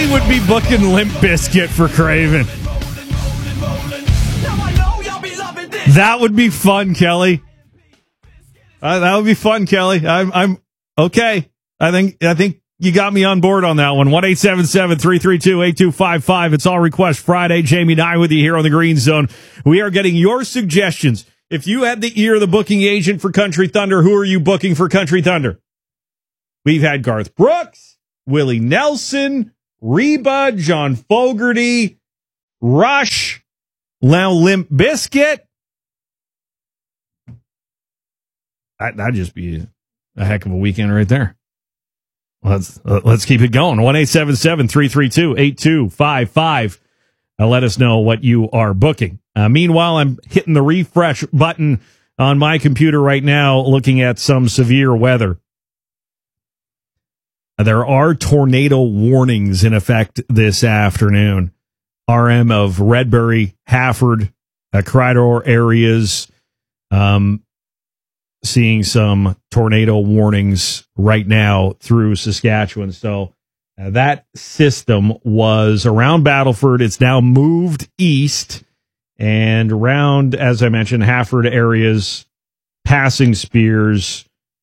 Kelly would be booking Limp Bizkit for Craven. That would be fun, Kelly. That would be fun, Kelly. I'm okay. I think you got me on board on that one. 1-877-332-8255. It's All Request Friday. Jamie and I with you here on the Green Zone. We are getting your suggestions. If you had the ear of the booking agent for Country Thunder, who are you booking for Country Thunder? We've had Garth Brooks, Willie Nelson, Reba, John Fogerty, Rush, now Limp Bizkit. That'd just be a heck of a weekend right there. Let's keep it going. 1-877-332-8255. Let us know what you are booking. Meanwhile, I'm hitting the refresh button on my computer right now, looking at some severe weather. There are tornado warnings in effect this afternoon. RM of Redbury, Hafford, Cryder areas, seeing some tornado warnings right now through Saskatchewan. So that system was around Battleford. It's now moved east and around, as I mentioned, Hafford areas, passing Spears,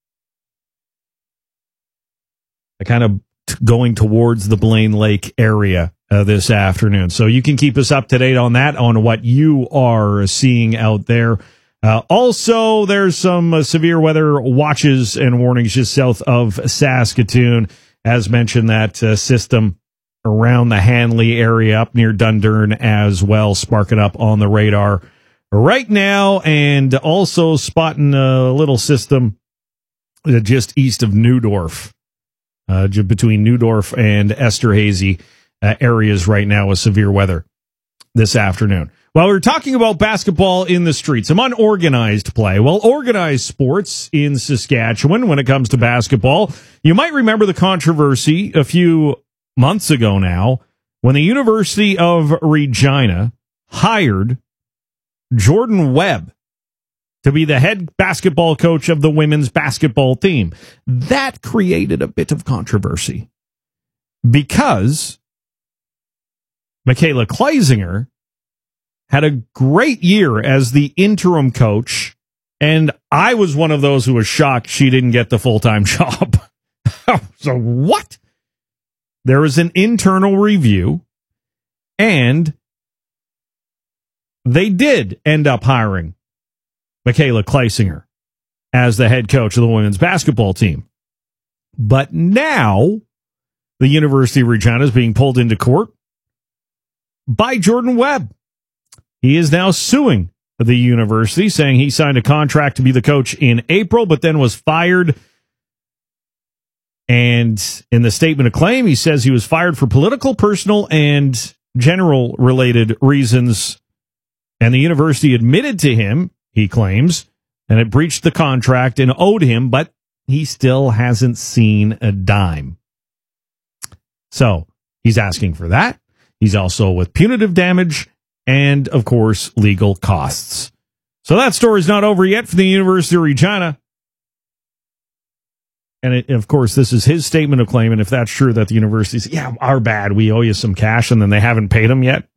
kind of going towards the Blaine Lake area this afternoon. So you can keep us up to date on that, on what you are seeing out there. Also, there's some severe weather watches and warnings just south of Saskatoon. As mentioned, that system around the Hanley area up near Dundurn as well, sparking up on the radar right now, and also spotting a little system just east of Neudorf, between Neudorf and Esterhazy areas right now with severe weather this afternoon. Well, we're talking about basketball in the streets, some unorganized play. Well, organized sports in Saskatchewan when it comes to basketball. You might remember the controversy a few months ago now when the University of Regina hired Jordan Webb to be the head basketball coach of the women's basketball team. That created a bit of controversy because Michaela Kleisinger had a great year as the interim coach, and I was one of those who was shocked she didn't get the full-time job. So what? There was an internal review, and they did end up hiring Michaela Kleisinger as the head coach of the women's basketball team. But now the University of Regina is being pulled into court by Jordan Webb. He is now suing the university, saying he signed a contract to be the coach in April, but then was fired. And in the statement of claim, he says he was fired for political, personal, and general related reasons. And the university admitted to him, he claims, and it breached the contract and owed him, but he still hasn't seen a dime. So he's asking for that. He's also with punitive damage and, of course, legal costs. So that story's not over yet for the University of Regina. And, of course, this is his statement of claim. And if that's true that the university says, yeah, our bad, we owe you some cash, and then they haven't paid him yet.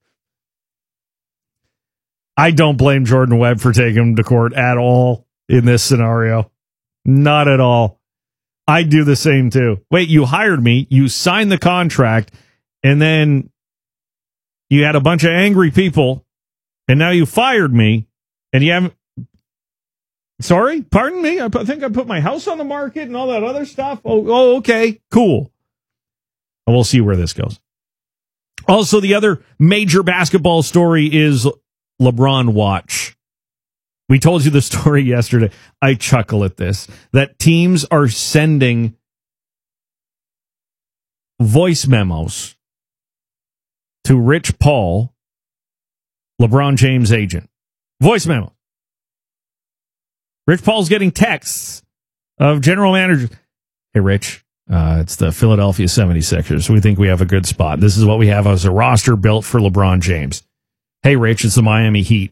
I don't blame Jordan Webb for taking him to court at all in this scenario. Not at all. I'd do the same, too. Wait, you hired me, you signed the contract, and then you had a bunch of angry people, and now you fired me, and you haven't... Sorry? Pardon me? I think I put my house on the market and all that other stuff. Oh, okay. Cool. And we'll see where this goes. Also, the other major basketball story is LeBron Watch. We told you the story yesterday. I chuckle at this. That teams are sending voice memos to Rich Paul, LeBron James' agent. Voice memo. Rich Paul's getting texts of general managers. Hey, Rich, it's the Philadelphia 76ers. We think we have a good spot. This is what we have as a roster built for LeBron James. Hey, Rich, it's the Miami Heat.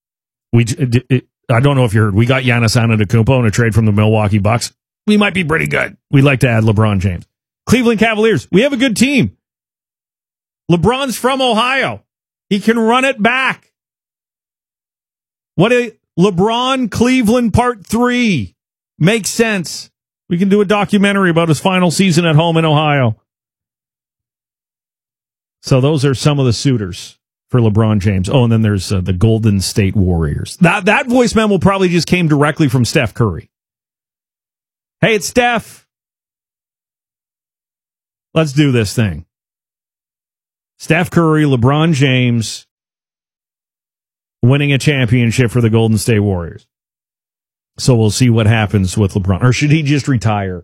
I don't know if you heard. We got Giannis Antetokounmpo in a trade from the Milwaukee Bucks. We might be pretty good. We'd like to add LeBron James. Cleveland Cavaliers. We have a good team. LeBron's from Ohio. He can run it back. What a LeBron Cleveland Part 3 makes sense. We can do a documentary about his final season at home in Ohio. So those are some of the suitors for LeBron James. Oh, and then there's the Golden State Warriors. That voice memo probably just came directly from Steph Curry. Hey, it's Steph. Let's do this thing. Steph Curry, LeBron James winning a championship for the Golden State Warriors. So we'll see what happens with LeBron. Or should he just retire?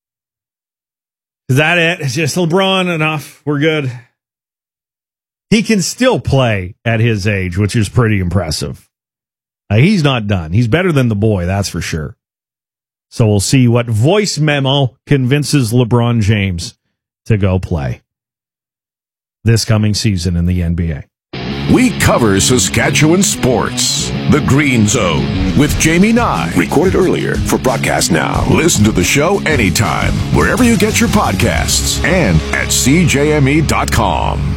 Is that it? It's just LeBron enough. We're good. He can still play at his age, which is pretty impressive. He's not done. He's better than the boy, that's for sure. So we'll see what voice memo convinces LeBron James to go play this coming season in the NBA. We cover Saskatchewan sports. The Green Zone with Jamie Nye. Recorded earlier for broadcast now. Listen to the show anytime, wherever you get your podcasts, and at CJME.com.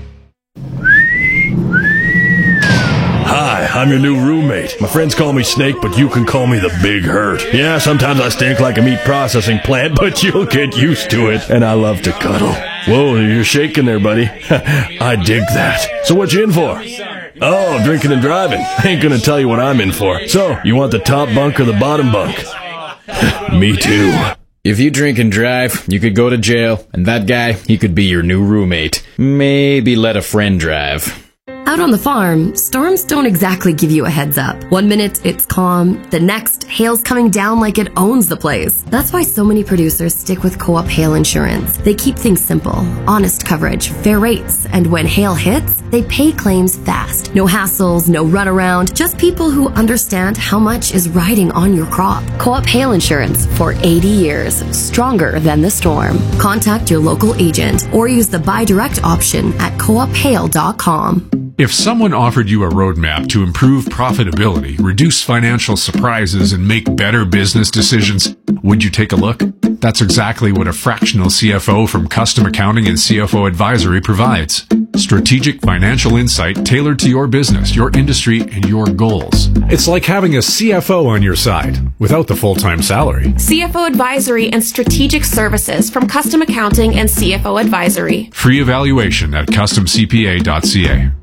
Hi, I'm your new roommate. My friends call me Snake, but you can call me the Big Hurt. Yeah, sometimes I stink like a meat processing plant, but you'll get used to it. And I love to cuddle. Whoa, you're shaking there, buddy. I dig that. So what you in for? Oh, drinking and driving. I ain't gonna tell you what I'm in for. So, you want the top bunk or the bottom bunk? Me too. If you drink and drive, you could go to jail, and that guy, he could be your new roommate. Maybe let a friend drive. Out on the farm, storms don't exactly give you a heads up. 1 minute, it's calm. The next, hail's coming down like it owns the place. That's why so many producers stick with Co-op Hail Insurance. They keep things simple, honest coverage, fair rates, and when hail hits, they pay claims fast. No hassles, no runaround, just people who understand how much is riding on your crop. Co-op Hail Insurance for 80 years, stronger than the storm. Contact your local agent or use the buy direct option at coophail.com. If someone offered you a roadmap to improve profitability, reduce financial surprises, and make better business decisions, would you take a look? That's exactly what a fractional CFO from Custom Accounting and CFO Advisory provides. Strategic financial insight tailored to your business, your industry, and your goals. It's like having a CFO on your side without the full-time salary. CFO Advisory and Strategic Services from Custom Accounting and CFO Advisory. Free evaluation at customcpa.ca.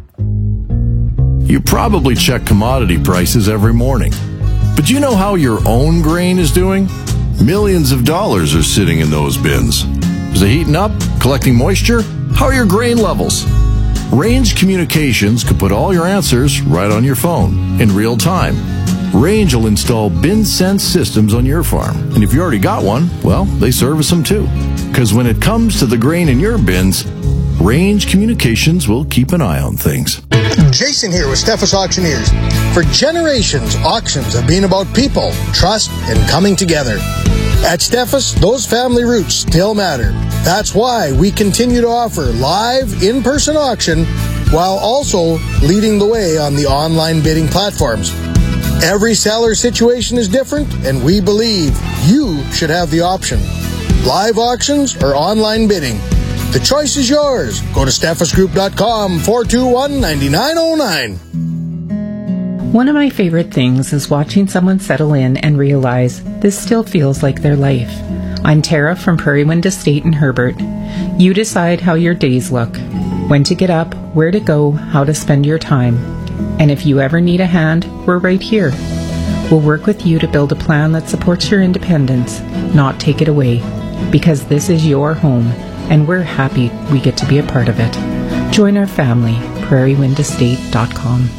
You probably check commodity prices every morning. But do you know how your own grain is doing? Millions of dollars are sitting in those bins. Is it heating up? Collecting moisture? How are your grain levels? Range Communications can put all your answers right on your phone in real time. Range will install bin sense systems on your farm. And if you already got one, well, they service them too. Because when it comes to the grain in your bins, Range Communications will keep an eye on things. Jason here with Steffes Auctioneers. For generations, auctions have been about people, trust, and coming together. At Steffes, those family roots still matter. That's why we continue to offer live, in-person auction while also leading the way on the online bidding platforms. Every seller situation is different, and we believe you should have the option. Live auctions or online bidding. The choice is yours. Go to steffesgroup.com 421-9909. One of my favorite things is watching someone settle in and realize this still feels like their life. I'm Tara from Prairie Wind Estate in Herbert. You decide how your days look, when to get up, where to go, how to spend your time. And if you ever need a hand, we're right here. We'll work with you to build a plan that supports your independence, not take it away. Because this is your home, and we're happy we get to be a part of it. Join our family, prairiewindestate.com.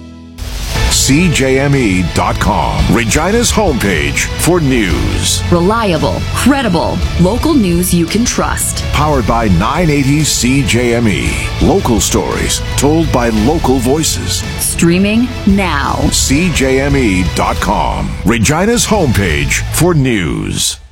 CJME.com, Regina's homepage for news. Reliable, credible, local news you can trust. Powered by 980 CJME. Local stories told by local voices. Streaming now. CJME.com, Regina's homepage for news.